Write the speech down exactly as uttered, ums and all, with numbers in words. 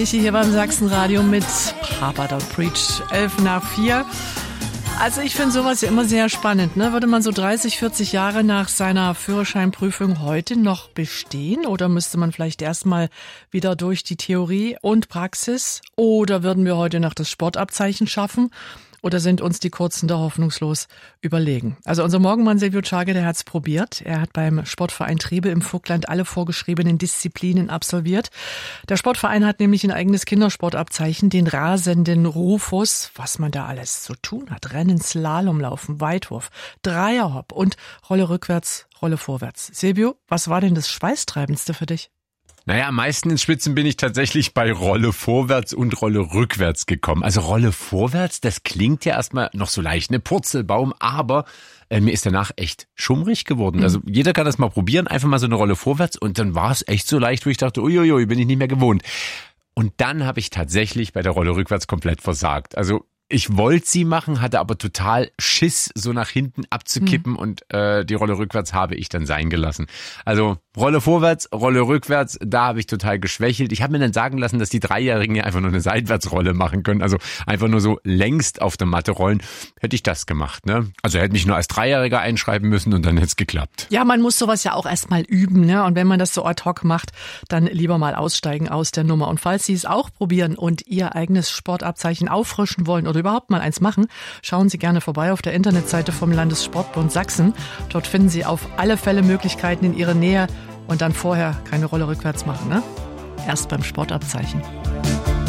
Ich hier beim Sachsenradio mit Papa Don't Preach, elf nach vier. Also ich finde sowas ja immer sehr spannend. Ne? Würde man so dreißig, vierzig Jahre nach seiner Führerscheinprüfung heute noch bestehen? Oder müsste man vielleicht erstmal wieder durch die Theorie und Praxis? Oder würden wir heute noch das Sportabzeichen schaffen? Oder sind uns die Kurzen da hoffnungslos überlegen? Also unser Morgenmann Silvio Czage, der hat's probiert. Er hat beim Sportverein Triebe im Vogtland alle vorgeschriebenen Disziplinen absolviert. Der Sportverein hat nämlich ein eigenes Kindersportabzeichen, den rasenden Rufus. Was man da alles zu tun hat. Rennen, Slalomlaufen, Weitwurf, Dreierhopp und Rolle rückwärts, Rolle vorwärts. Silvio, was war denn das Schweißtreibendste für dich? Naja, am meisten ins Spitzen bin ich tatsächlich bei Rolle vorwärts und Rolle rückwärts gekommen. Also Rolle vorwärts, das klingt ja erstmal noch so leicht, ne Purzelbaum, aber äh, mir ist danach echt schummrig geworden. Mhm. Also jeder kann das mal probieren, einfach mal so eine Rolle vorwärts und dann war es echt so leicht, wo ich dachte, uiuiui, bin ich nicht mehr gewohnt. Und dann habe ich tatsächlich bei der Rolle rückwärts komplett versagt. Also ich wollte sie machen, hatte aber total Schiss, so nach hinten abzukippen mhm. und äh, die Rolle rückwärts habe ich dann sein gelassen. Also Rolle vorwärts, Rolle rückwärts, da habe ich total geschwächelt. Ich habe mir dann sagen lassen, dass die Dreijährigen ja einfach nur eine Seitwärtsrolle machen können, also einfach nur so längst auf der Matte rollen. Hätte ich das gemacht, ne? Also hätte mich nur als Dreijähriger einschreiben müssen und dann hätte es geklappt. Ja, man muss sowas ja auch erstmal üben, ne? Und wenn man das so ad hoc macht, dann lieber mal aussteigen aus der Nummer. Und falls Sie es auch probieren und Ihr eigenes Sportabzeichen auffrischen wollen oder überhaupt mal eins machen, schauen Sie gerne vorbei auf der Internetseite vom Landessportbund Sachsen. Dort finden Sie auf alle Fälle Möglichkeiten in Ihrer Nähe und dann vorher keine Rolle rückwärts machen, ne? Erst beim Sportabzeichen.